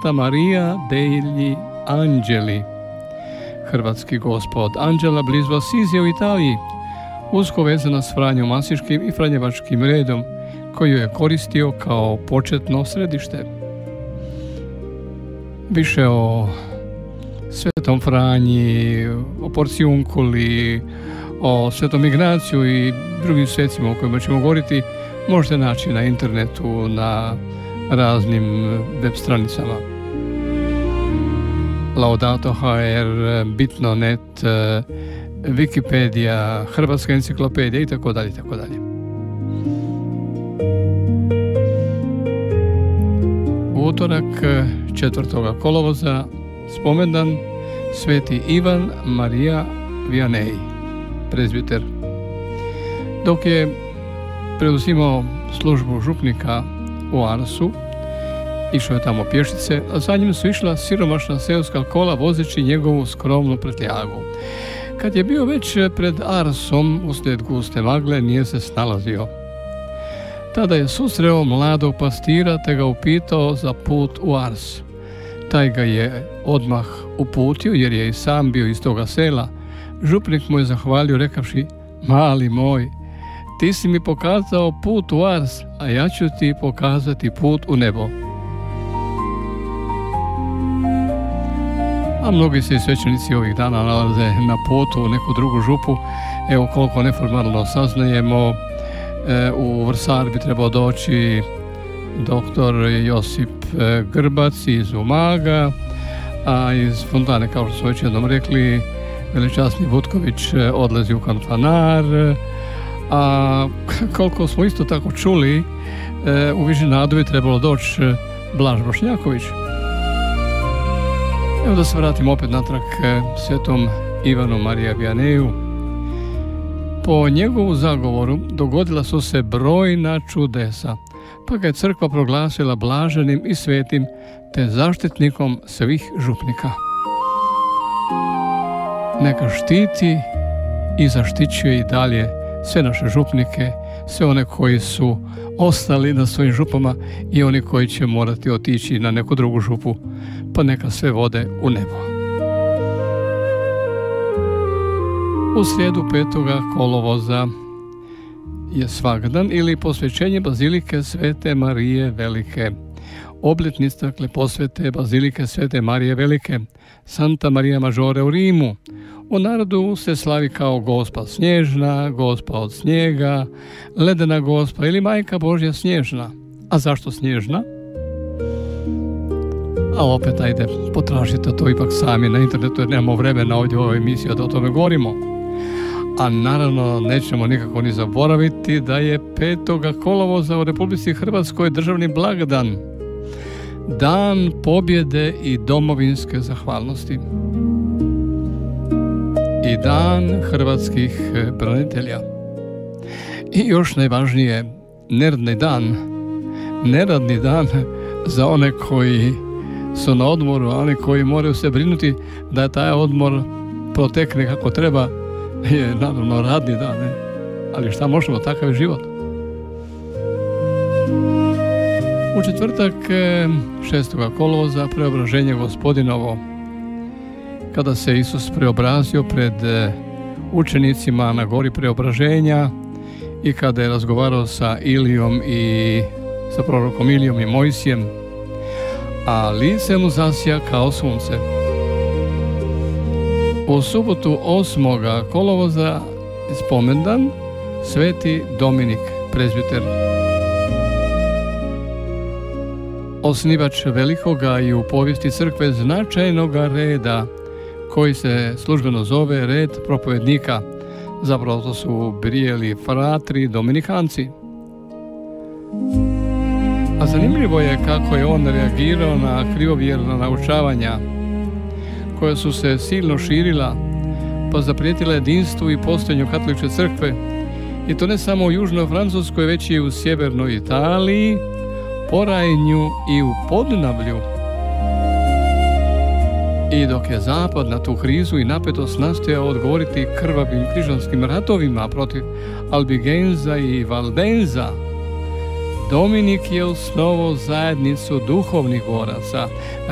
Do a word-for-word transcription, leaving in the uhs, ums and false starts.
Santa Maria degli Angeli, hrvatski Gospod Anđela, blizu Asizije u Italiji, usko vezana s Franjom Asiškim i Franjevačkim redom, koji je koristio kao početno središte. Više o Svetom Franji, o Porciunkuli, o Svetom Ignaciju i drugim svecima o kojima ćemo govoriti možete naći na internetu, na raznim web stranicama. Laudato ha er, Bitno punto net, Wikipedia, Hrvatska enciklopedija i tako dalje, tako dalje. Utorak četvrtoga kolovoza spomendan Sveti Ivan Marija Vianney, prezbiter. Dok je preuzimao službu župnika u Arsu, išao je tamo pješice, a za njim su išla siromašna seoska kola vozeći njegovu skromnu prtljagu. Kad je bio već pred Arsom, uslijed guste magle, nije se snalazio. Tada je susreo mladog pastira te ga upitao za put u Ars. Taj ga je odmah uputio jer je i sam bio iz toga sela. Župnik mu je zahvalio rekavši: mali moj, ti si mi pokazao put u Ars, a ja ću ti pokazati put u nebo. A mnogi se svećenici ovih dana nalaze na putu u neku drugu župu. Evo koliko neformalno saznajemo, u Vrsar bi trebao doći doktor Josip Grbac iz Umaga, a iz Fontane, kao što smo već jednom rekli, veličasni Vutković odlazi u Kanfanar, a koliko smo isto tako čuli, u Vižinadu bi trebalo doći Blaž Bošnjaković. Evo da se vratimo opet natrag svetom Ivanu Marija Vianneju. Po njegovu zagovoru dogodila su se brojna čudesa, pa ga je crkva proglasila blaženim i svetim te zaštitnikom svih župnika. Neka štiti i zaštićuje i dalje sve naše župnike, sve one koji su ostali na svojim župama i oni koji će morati otići na neku drugu župu, pa neka sve vode u nebo. U srijedu petoga kolovoza je svagdan ili posvećenje Bazilike Svete Marije Velike. Obljetnica posvete Bazilike Svete Marije Velike, Santa Maria Maggiore u Rimu. U narodu se slavi kao Gospa Snježna, Gospa od snijega, Ledena Gospa ili Majka Božja Snježna. A zašto Snježna? A opet, ajde, potražite to ipak sami na internetu jer nemamo vremena ovdje u ovoj emisiji da o tome govorimo. A naravno nećemo nikako ni zaboraviti da je petoga kolovoza u Republici Hrvatskoj državni blagdan, Dan pobjede i domovinske zahvalnosti i Dan hrvatskih branitelja. I još najvažnije, neradni dan, neradni dan za one koji su na odmoru, a oni koji moraju se brinuti da taj odmor protekne kako treba, je naravno radni dan, ne? Ali šta možemo, takav je život. U četvrtak šestoga kolovoza preobraženje Gospodinovo, kada se Isus preobrazio pred učenicima na gori preobraženja i kada je razgovarao sa Ilijom i sa prorokom Ilijom i Mojsijem, a lice mu zasja kao sunce. U subotu osmoga kolovoza spomendan Sveti Dominik, prezbiter. Osnivač velikoga i u povijesti crkve značajnoga reda koji se službeno zove red propovednika. Zapravo to su Brijeli fratri dominikanci. A zanimljivo je kako je on reagirao na krivovjerna naučavanja koja su se silno širila pa zaprijetila jedinstvu i postojanju katoličke crkve, i to ne samo u južnoj Francuskoj, već i u sjevernoj Italiji, Porajnju i u Podunavlju. I dok je Zapad na tu krizu i napetost nastojao odgovoriti krvavim križanskim ratovima protiv Albigenza i Valdenza, Dominik je osnovao zajednicu duhovnih boraca,